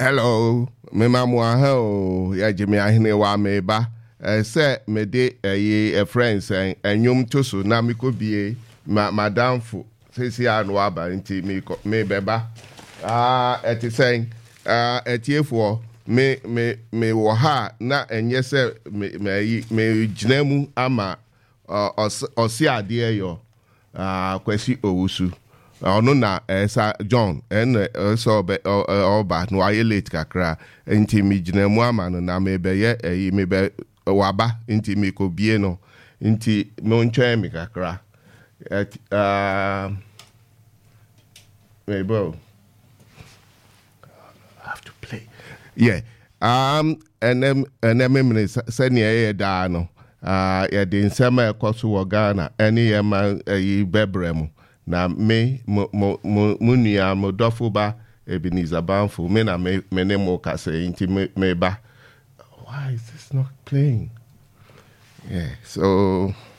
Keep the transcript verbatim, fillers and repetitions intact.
Hello, me mamwa ho ya Jimmy ahine wa meba. Eh say me de eh a friend say enyum to so na me ko bie ma madam fu sisi anu aba nti me me beba. Ah eti say ah etiefo me me me wo ha na enye se me me me ginemu ama osi ade yo ah kwesi owusu. Ono na esa John en so be oba no aye late kakra enti mi ginemu ama no na me be ye eyi me be waba enti me ko bie no enti me ntwe me kakra et uh hey bro I have to play yeah um and them and them me send ye da no ah ye de nsema ekoso wo Ghana eni ye man eyi bebremu na me mo mo mo nua mo dofo ba Ebenezer Banfo me na me me ne mo kase inti me, me ba. Why is this not playing? Yeah, so